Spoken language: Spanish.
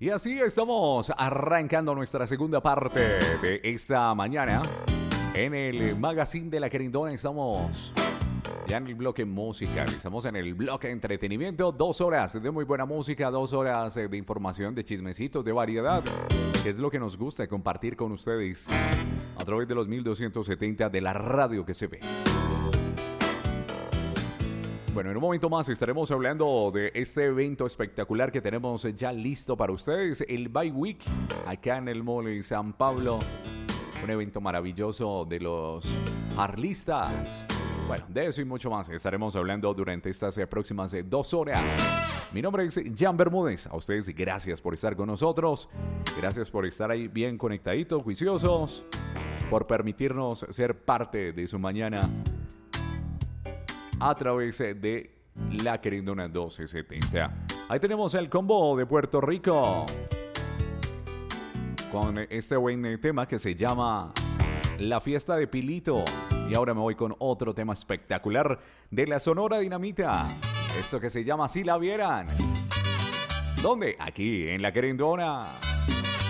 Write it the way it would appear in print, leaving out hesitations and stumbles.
Y así estamos arrancando nuestra segunda parte de esta mañana. En el Magazine de la Querendona estamos ya en el bloque musical. Estamos en el bloque entretenimiento. 2 horas de muy buena música, 2 horas de información, de chismecitos, de variedad. Que es lo que nos gusta compartir con ustedes a través de los 1270 de la radio que se ve. Bueno, en un momento más estaremos hablando de este evento espectacular que tenemos ya listo para ustedes, el Bike Week, acá en el Mall San Pablo. Un evento maravilloso de los harlistas. Bueno, de eso y mucho más estaremos hablando durante estas próximas 2 horas. Mi nombre es Jan Bermúdez. A ustedes gracias por estar con nosotros. Gracias por estar ahí bien conectaditos, juiciosos. Por permitirnos ser parte de su mañana a través de la Querendona 1270. Ahí tenemos el combo de Puerto Rico con este buen tema que se llama La Fiesta de Pilito. Y ahora me voy con otro tema espectacular de la Sonora Dinamita. Esto que se llama Si la Vieran. ¿Dónde? Aquí en la Querendona.